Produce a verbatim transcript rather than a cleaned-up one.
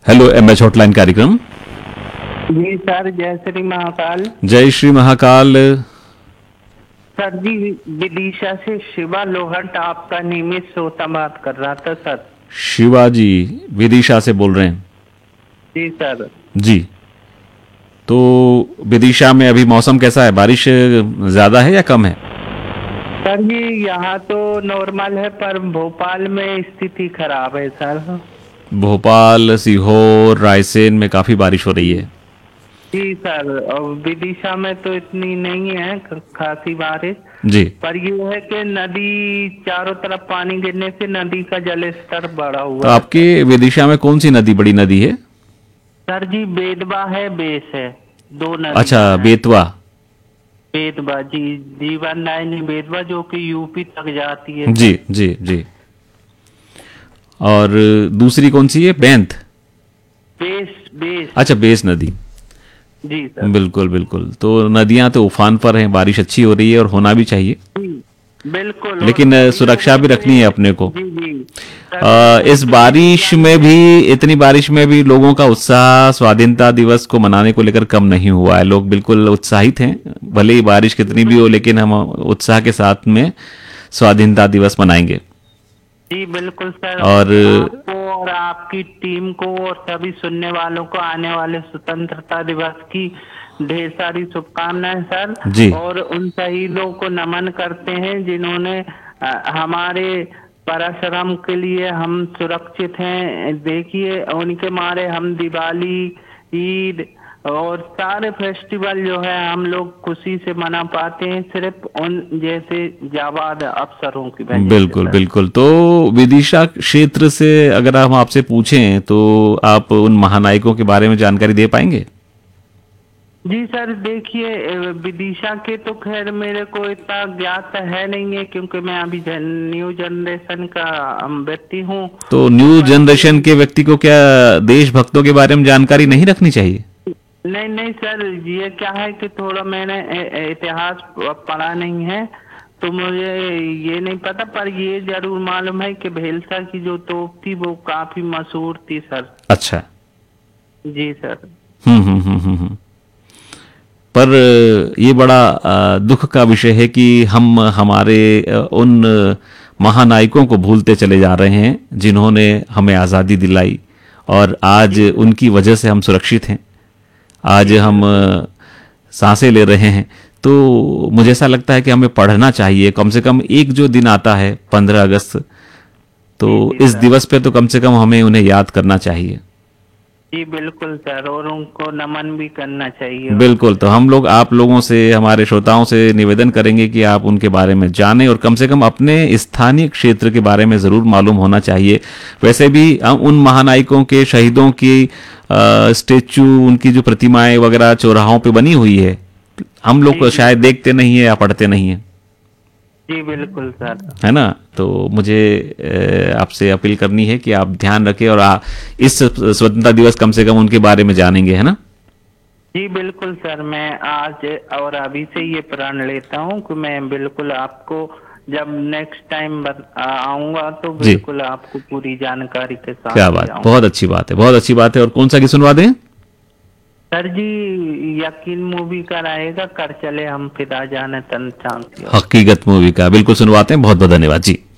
Hello MH hotline कार्यक्रम। जी sir, जय श्री महाकाल। जय श्री महाकाल। सर जी, विदिशा से शिवा लोहट आपका नियमित श्रोता बात कर रहा था सर। शिवाजी विदिशा से बोल रहे हैं? जी सर। जी, तो विदिशा में अभी मौसम कैसा है? बारिश ज्यादा है या कम है? सर जी, यहाँ तो नॉर्मल है, पर भोपाल में स्थिति खराब है सर। भोपाल, सीहोर, रायसेन में काफी बारिश हो रही है। जी सर, और विदिशा में तो इतनी नहीं है खासी बारिश। जी, पर ये है कि नदी चारों तरफ पानी गिरने से नदी का जल स्तर बढ़ा तो हुआ है। आपके विदिशा में कौन सी नदी बड़ी नदी है? सर जी, बेतवा है, बेस है, दो नदियां अच्छा, हैं। बेतवा। बेतवा जी, जीवन नायनी बेतवा, जो कि यूपी तक जाती है जी सर। जी जी। और दूसरी कौन सी है? बैंत? Base base. अच्छा, बेस नदी। जी सर। बिल्कुल बिल्कुल। तो नदियां तो उफान पर हैं, बारिश अच्छी हो रही है और होना भी चाहिए, जी बिल्कुल। और लेकिन अ, कई सुरक्षा लोगों भी रखनी है से। अपने को। जी जी सर, अ, इस सोशल बारिश मीडिया में में। भी, इतनी बारिश में भी लोगों का उत्साह स्वाधीनता दिवस को मनाने को लेकर कम नहीं हुआ है। लोग बिल्कुल उत्साहित हैं, भले ही बारिश कितनी भी हो, लेकिन हम उत्साह के साथ में स्वाधीनता दिवस मनाएंगे। जी बिल्कुल सर। और आपको और आपकी टीम को और सभी सुनने वालों को आने वाले स्वतंत्रता दिवस की ढेर सारी शुभकामनाएं सर। जी, और उन शहीदों को नमन करते हैं जिन्होंने अ, हमारे पराश्रम के लिए हम सुरक्षित हैं। देखिए, उनके मारे हम दिवाली, ईद और सारे फेस्टिवल जो है हम लोग खुशी से मना पाते हैं, सिर्फ उन जैसे जाबाज अफसरों की वजह से बिल्कुल सर। बिल्कुल। तो विदिशा क्षेत्र से अगर हम आपसे पूछें तो आप उन महानायकों के बारे में जानकारी दे पाएंगे? जी सर, देखिए, अ, विदिशा के तो खैर मेरे को इतना ज्ञात है नहीं है, क्योंकि मैं अभी जन, न्यू जनरेशन का अम, व्यक्ति हूँ। तो तो न्यू पर ये जनरेशन के व्यक्ति को क्या देशभक्तों के बारे में जानकारी नहीं रखनी चाहिए? नहीं नहीं सर, ये क्या है कि थोड़ा मैंने ए- ए- इतिहास प- पढ़ा नहीं है, तो मुझे ये नहीं पता। पर ये जरूर मालूम है कि भेलसा की जो तोप थी वो काफी मशहूर थी सर। अच्छा। जी सर। हम्म हम्म हम्म हम्म हम्म। पर अ, ये बड़ा अ, दुख का विषय है कि हम हमारे अ, उन महानायकों को भूलते चले जा रहे हैं जिन्होंने हमें आज़ादी दिलाई, और आज जी उनकी वजह से हम सुरक्षित हैं। आज जी हम बिल्कुल। अ, सांसें ले रहे हैं। तो मुझे ऐसा लगता है कि हमें पढ़ना चाहिए। कम से कम एक जो दिन आता है पंद्रह अगस्त, तो जी जी इस सर। दिवस पे तो कम से कम हमें उन्हें याद करना चाहिए। जी बिल्कुल सर, और उनको नमन भी करना चाहिए बिल्कुल। उनसे। तो हम लोग आप लोगों से, हमारे श्रोताओं से निवेदन करेंगे कि आप उनके बारे में जानें, और कम से कम अपने स्थानीय क्षेत्र के बारे में ज़रूर मालूम होना चाहिए। वैसे भी हम उन महानायकों के, शहीदों की अ, स्टेचू, उनकी जो प्रतिमाएं वगैरह चौराहों पे बनी हुई है, हम लोग जी को जी शायद सर। देखते नहीं है या पढ़ते नहीं है, जी बिल्कुल सर। है ना? तो मुझे अ, आपसे अपील करनी है कि आप ध्यान रखें, और आ, इस स्वतंत्रता दिवस कम से कम उनके बारे में जानेंगे, है ना? जी बिल्कुल सर, मैं आज और अभी से ये प्रण लेता हूँ कि मैं बिल्कुल आपको जब नेक्स्ट टाइम आऊंगा तो जी, बिल्कुल आपको पूरी जानकारी के साथ क्या ही बात, बहुत आऊंगा। अच्छी बात है, बहुत अच्छी बात है। और कौन सा गीत सुनवा दें? सर जी, यकीन मूवी का रहेगा, कर चले हम फिदा जाने तन चांद की ओर। हकीकत मूवी का बिल्कुल सुनवाते हैं। बहुत बहुत धन्यवाद जी।